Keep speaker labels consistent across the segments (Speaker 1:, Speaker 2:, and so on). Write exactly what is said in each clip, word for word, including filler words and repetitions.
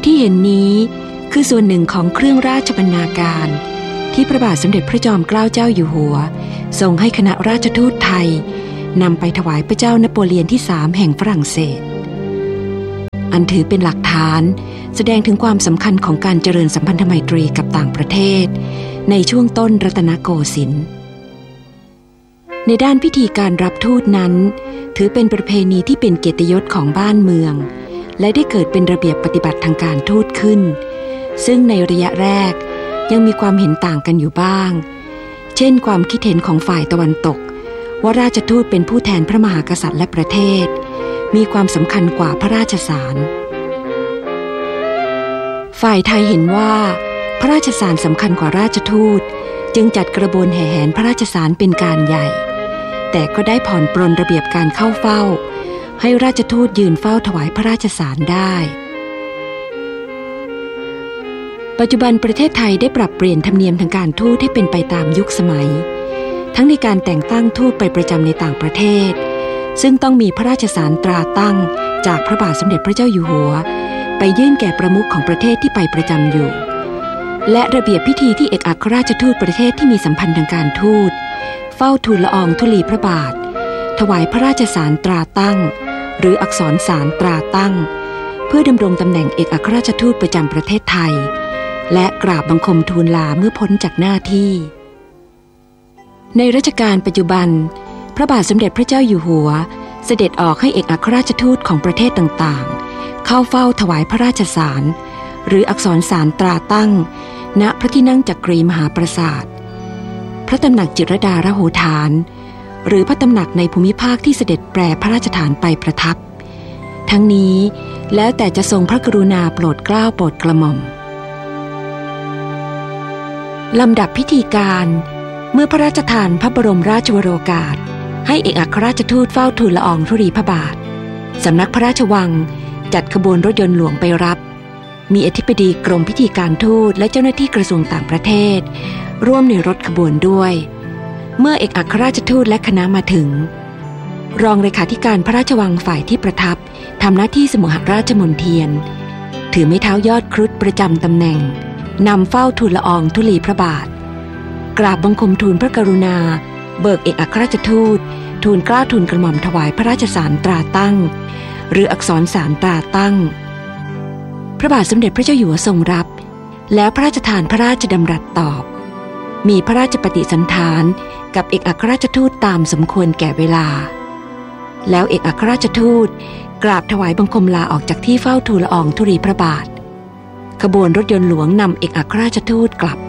Speaker 1: ที่เห็นนี้คือส่วนหนึ่งของเครื่องราชบรรณาการที่พระบาทสมเด็จพระจอมเกล้าเจ้าอยู่หัวทรงให้คณะราชทูตไทยนำไปถวายพระเจ้านโปเลียนที่สามแห่งฝรั่งเศสอันถือเป็นหลักฐานแสดงถึงความสำคัญของการเจริญสัมพันธไมตรีกับต่างประเทศในช่วงต้นรัตนโกสินทร์ในด้านพิธีการรับทูตนั้นถือเป็นประเพณีที่เป็นเกียรติยศของบ้านเมืองและได้เกิดเป็นระเบียบปฏิบัติทางการทูตขึ้นซึ่งในระยะแรกยังมีความเห็นต่างกันอยู่บ้างเช่นความคิดเห็นของฝ่ายตะวันตกว่าราชทูตเป็นผู้แทนพระมหากษัตริย์และประเทศมีความสำคัญกว่าพระราชสารฝ่ายไทยเห็นว่าพระราชสารสำคัญกว่าราชทูตจึงจัดกระบวนแห่แหนพระราชสารเป็นการใหญ่แต่ก็ได้ผ่อนปรนระเบียบการเข้าเฝ้าให้ราชทูตยืนเฝ้าถวายพระราชสารได้ปัจจุบันประเทศไทยได้ปรับเปลี่ยนธรรมเนียมทางการทูตให้เป็นไปตามยุคสมัยทั้งในการแต่งตั้งทูตไปประจำในต่างประเทศซึ่งต้องมีพระราชสารตราตั้งจากพระบาทสมเด็จพระเจ้าอยู่หัวไปยื่นแก่ประมุขของประเทศที่ไปประจำอยู่และระเบียบพิธีที่เอกอัครราชทูตประเทศที่มีสัมพันธ์ทางการทูตเฝ้าทูลละอองธุลีพระบาทถวายพระราชสารตราตั้งหรืออักษรสารตราตั้งเพื่อดำรงตำแหน่งเอกอัครราชทูตประจำประเทศไทยและกราบบังคมทูลลาเมื่อพ้นจากหน้าที่ในรัชกาลปัจจุบันพระบาทสมเด็จพระเจ้าอยู่หัวเสด็จออกให้เอกอัครราชทูตของประเทศต่างๆเข้าเฝ้าถวายพระราชสารหรืออักษรสารตราตั้งณพระที่นั่งจักรีมหาปราสาทพระตำหนักจิตรลดาระโหฐานหรือพระตำหนักในภูมิภาคที่เสด็จแปรพระราชฐานไปประทับทั้งนี้แล้วแต่จะทรงพระกรุณาโปรดเกล้าโปรดกระหม่อมลำดับพิธีการเมื่อพระราชทานพระบรมราชวโรกาสให้เอกอัครราชทูตเฝ้าทูลละอองธุลีพระบาทสำนักพระราชวังจัดขบวนรถยนต์หลวงไปรับมีอธิบดีกรมพิธีการทูตและเจ้าหน้าที่กระทรวงต่างประเทศร่วมในรถขบวนด้วยเมื่อเอกอัครราชทูตและคณะมาถึงรองเลขาธิการพระราชวังฝ่ายที่ประทับทำหน้าที่สมุหราชมนเทียนถือไม้เท้ายอดครุฑประจำตำแหน่งนำเฝ้าทูลละอองธุลีพระบาทกราบบังคมทูลพระกรุณาเบิกเอกอัครราชทูตทูลเกล้าทูลกระหม่อมถวายพระราชสารตราตั้งหรืออักษรสารตราตั้งพระบาทสมเด็จพระเจ้าอยู่หัวทรงรับแล้วพระราชทานพระราชดำรัสตอบมีพระราชปฏิสันถานกับเอกอัครราชทูตตามสมควรแก่เวลาแล้วเอกอัครราชทูตกราบถวายบังคมลาออกจากที่เฝ้าทูลละอองธุลีพระบาทขบวนรถยนต์หลวงนำเอกอัครราชทูตกลับ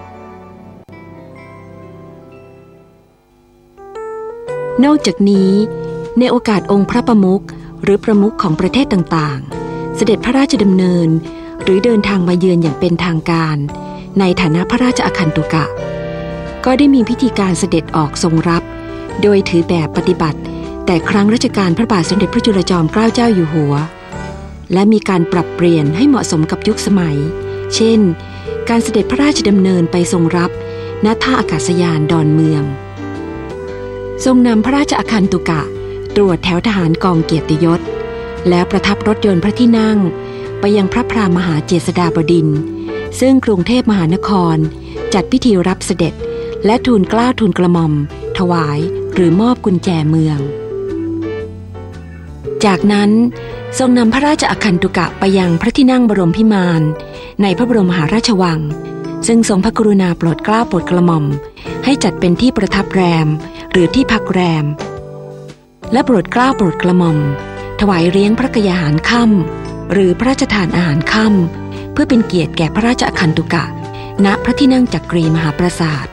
Speaker 1: นอกจากนี้ในโอกาสองค์พระประมุขหรือประมุขของประเทศต่างๆเสด็จพระราชดำเนินหรือเดินทางมาเยือนอย่างเป็นทางการในฐานะพระราชอคันตุกะก็ได้มีพิธีการเสด็จออกทรงรับโดยถือแบบปฏิบัติแต่ครั้งรัชกาลพระบาทสมเด็จพระจุลจอมเกล้าเจ้าอยู่หัวและมีการปรับเปลี่ยนให้เหมาะสมกับยุคสมัยเช่นการเสด็จพระราชดำเนินไปทรงรับณท่าอากาศยานดอนเมืองทรงนำพระราชอคันตุกะตรวจแถวทหารกองเกียรติยศแล้วประทับรถยนต์พระที่นั่งไปยังพระพรามหาเจษฎาบดินทร์ซึ่งกรุงเทพมหานครจัดพิธีรับเสด็จและทูลเกล้าทูลกระหม่อมถวายหรือมอบกุญแจเมืองจากนั้นทรงนำพระราชอคันตุกะไปยังพระที่นั่งบรมพิมานในพระบรมมหาราชวังซึ่งทรงพระกรุณาโปรดเกล้าโปรดกระหม่อมให้จัดเป็นที่ประทับแรมหรือที่พักแรมและโปรดเกล้าโปรดกระหม่อมถวายเลี้ยงพระกยาหารค่ำหรือพระราชทานอาหารค่ำเพื่อเป็นเกียรติแก่พระราชอคันตุกะณพระที่นั่งจักรีมหาปราสาท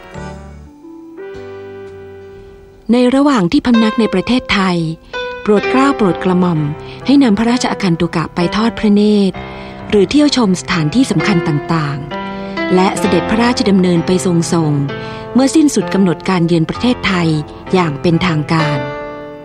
Speaker 1: ในระหว่างที่พำนักในประเทศไทยโปรดเกล้าโปรดกระหม่อมให้นำพระราชอคันตุกะไปทอดพระเนตรหรือเที่ยวชมสถานที่สำคัญต่างๆและเสด็จพระราชดำเนินไปทรงส่งเมื่อสิ้นสุดกำหนดการเยือนประเทศไทยอย่างเป็นทางการ